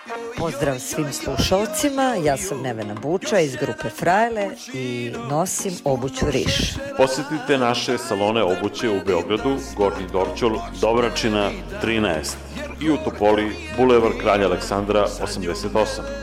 Pozdrav svim slušalcima, ja sam Nevena Buča iz grupe Frajle i nosim obuću Riš. Posjetite naše salone obuće u Beogradu, Gornji Dorćol, Dobračina 13 i u Topoli, Bulevar Kralja Aleksandra 88.